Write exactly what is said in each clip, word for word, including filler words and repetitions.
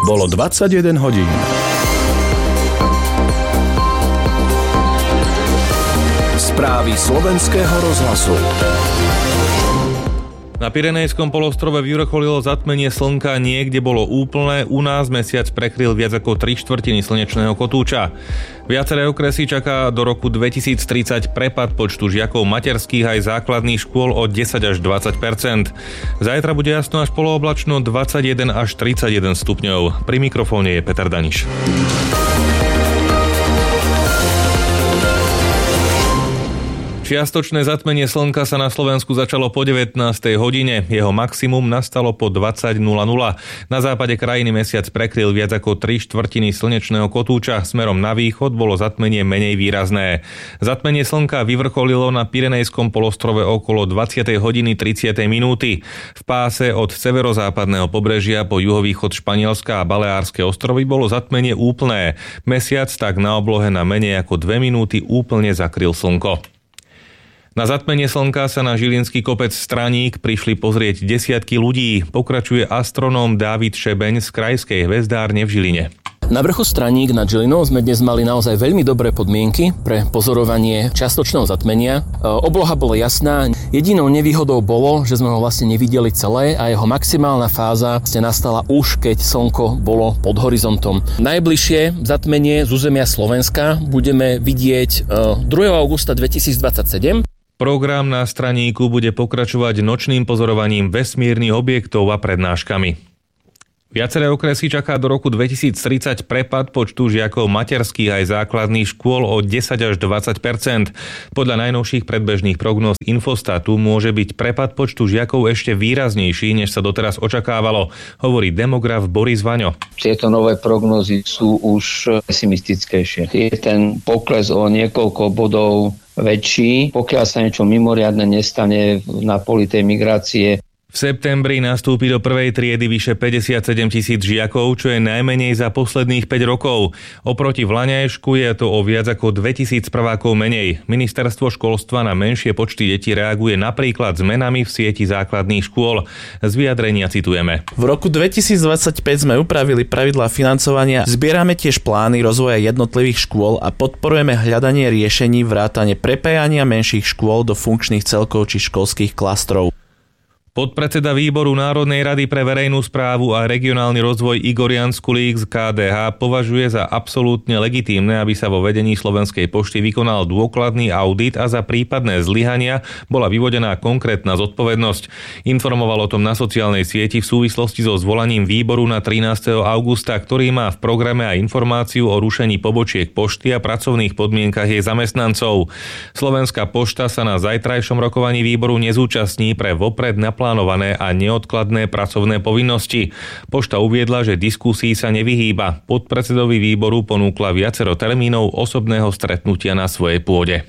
Bolo dvadsaťjeden hodín. Správy slovenského rozhlasu. Na Pyrenejskom polostrove vyvrcholilo zatmenie slnka, niekde bolo úplné, u nás mesiac prekryl viac ako tri štvrtiny slnečného kotúča. Viaceré okresy čaká do roku dvetisíctridsať prepad počtu žiakov materských aj základných škôl o desať až dvadsať percent. Zajtra bude jasno až polooblačno, dvadsaťjeden až tridsaťjeden stupňov. Pri mikrofóne je Peter Daniš. Čiastočné zatmenie slnka sa na Slovensku začalo po devätnástej hodine. Jeho maximum nastalo po dvadsať nula nula. Na západe krajiny mesiac prekryl viac ako tri štvrtiny slnečného kotúča. Smerom na východ bolo zatmenie menej výrazné. Zatmenie slnka vyvrcholilo na Pyrenejskom polostrove okolo dvadsiatej hodiny tridsiatej minúty. V páse od severozápadného pobrežia po juhovýchod Španielska a Baleárske ostrovy bolo zatmenie úplné. Mesiac tak na oblohe na menej ako dve minúty úplne zakryl slnko. Na zatmenie slnka sa na žilinský kopec Straník prišli pozrieť desiatky ľudí. Pokračuje astronóm Dávid Šebeň z Krajskej hvezdárne v Žiline. Na vrchu Straník nad Žilinou sme dnes mali naozaj veľmi dobré podmienky pre pozorovanie čiastočného zatmenia. Obloha bola jasná. Jedinou nevýhodou bolo, že sme ho vlastne nevideli celé a jeho maximálna fáza vlastne nastala už, keď slnko bolo pod horizontom. Najbližšie zatmenie z územia Slovenska budeme vidieť druhého augusta dvetisícdvadsaťsedem. Program na Straníku bude pokračovať nočným pozorovaním vesmírnych objektov a prednáškami. Viaceré okresy čaká do roku dvetisíctridsať prepad počtu žiakov materských aj základných škôl o desať až dvadsať percent. Podľa najnovších predbežných prognóz Infostatu môže byť prepad počtu žiakov ešte výraznejší, než sa doteraz očakávalo, hovorí demograf Boris Vaňo. Tieto nové prognózy sú už pesimistickejšie. Je ten pokles o niekoľko bodov väčší, pokiaľ sa niečo mimoriadne nestane na poli tej migrácie. V septembri nastúpi do prvej triedy vyše päťdesiatsedem tisíc žiakov, čo je najmenej za posledných päť rokov. Oproti vlaňajšku je to o viac ako dvetisíc prvákov menej. Ministerstvo školstva na menšie počty detí reaguje napríklad zmenami v sieti základných škôl. Z vyjadrenia citujeme. V roku dvetisícdvadsaťpäť sme upravili pravidlá financovania, zbierame tiež plány rozvoja jednotlivých škôl a podporujeme hľadanie riešení vrátane prepájania menších škôl do funkčných celkov či školských klastrov. Podpredseda výboru Národnej rady pre verejnú správu a regionálny rozvoj Igor Jan Skulík z ká dé há považuje za absolútne legitímne, aby sa vo vedení Slovenskej pošty vykonal dôkladný audit a za prípadné zlyhania bola vyvodená konkrétna zodpovednosť. Informoval o tom na sociálnej sieti v súvislosti so zvolaním výboru na trinásteho augusta, ktorý má v programe aj informáciu o rušení pobočiek pošty a pracovných podmienkach jej zamestnancov. Slovenská pošta sa na zajtrajšom rokovaní výboru nezúčastní pre vopred naplánované plánované a neodkladné pracovné povinnosti. Pošta uviedla, že diskusii sa nevyhýba. Podpredsedovi výboru ponúkla viacero termínov osobného stretnutia na svojej pôde.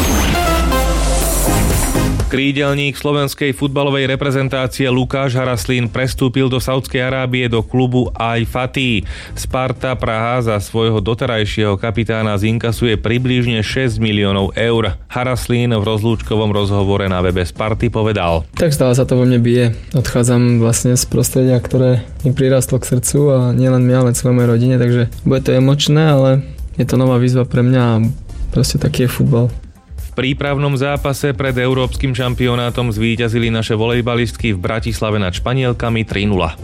Krídelník slovenskej futbalovej reprezentácie Lukáš Haraslín prestúpil do Saúdskej Arábie do klubu Al-Fatih. Sparta Praha za svojho doterajšieho kapitána zinkasuje približne šesť miliónov eur. Haraslín v rozlúčkovom rozhovore na webe Sparty povedal. Tak stále sa to vo mne bije. Odchádzam vlastne z prostredia, ktoré mi prirastlo k srdcu a nielen mňa, ale celej mojej rodine, takže bude to emočné, ale je to nová výzva pre mňa a proste taký je futbal. V prípravnom zápase pred európskym šampionátom zvíťazili naše volejbalistky v Bratislave nad Španielkami tri nula.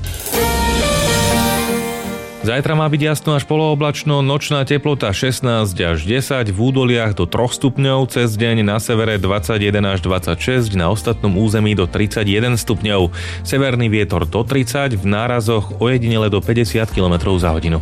Zajtra má byť jasno až polooblačno, nočná teplota šestnásť až desať, v údoliach do tri stupňov, cez deň na severe dvadsaťjeden až dvadsaťšesť, na ostatnom území do tridsaťjeden stupňov. Severný vietor do tridsať, v nárazoch ojedinele do päťdesiat kilometrov za hodinu.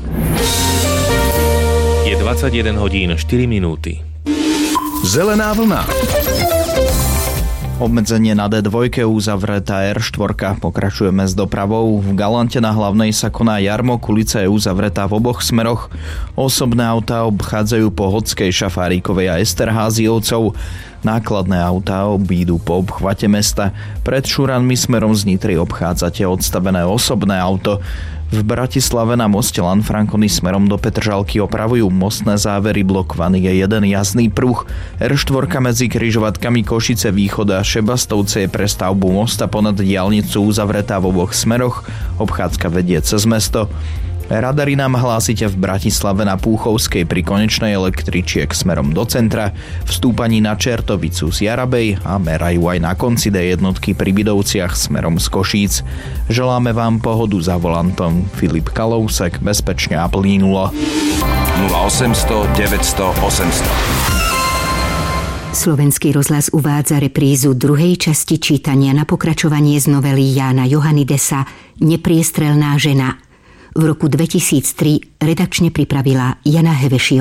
Je dvadsaťjeden hodín štyri minúty. Zelená vlna. Obmedzenie na dé dva uzavretá er štyri. Pokračujeme s dopravou. V Galante na Hlavnej sa koná jarmok, ulica je uzavretá v oboch smeroch. Osobné autá obchádzajú po Hodskej, Šafárikovej a Esterházyovcov. Nákladné autá obídu po obchvate mesta. Pred Šuranmi smerom z Nitry obchádzate odstavené osobné auto. V Bratislave na moste Lanfranconi smerom do Petržalky opravujú mostné závery, blokovaný je jeden jazdný pruh. er štyri medzi križovatkami Košice Východ a Šebastovce je pre stavbu mosta ponad diaľnicu uzavretá v oboch smeroch. Obchádzka vedie cez mesto. Radary nám hlásite v Bratislave na Púchovskej pri konečnej električiek smerom do centra, v stúpaní na Čertovicu z Jarabej a merajú aj na konci D jednotky pri Bidovciach smerom z Košíc. Želáme vám pohodu za volantom. Filip Kalousek, bezpečne a plynulo. nula osemsto deväťsto osemsto. Slovenský rozhlas uvádza reprízu druhej časti čítania na pokračovanie z novely Jána Johannidesa Nepriestrelná žena. V roku dvetisíctri redakčne pripravila Jana Hevešiová.